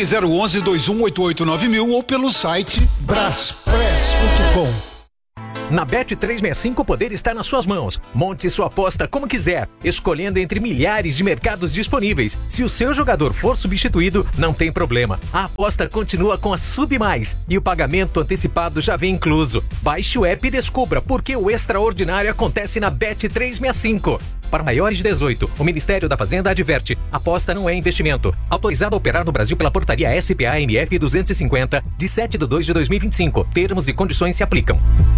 3011-2188-9000 ou pelo site braspress.com. Na Bet365 o poder está nas suas mãos. Monte sua aposta como quiser, escolhendo entre milhares de mercados disponíveis. Se o seu jogador for substituído, não tem problema. A aposta continua com a Sub Mais e o pagamento antecipado já vem incluso. Baixe o app e descubra por que o extraordinário acontece na Bet365. Para maiores de 18, o Ministério da Fazenda adverte: aposta não é investimento. Autorizado a operar no Brasil pela portaria SPA-NF 250, de 7/2/2025. Termos e condições se aplicam.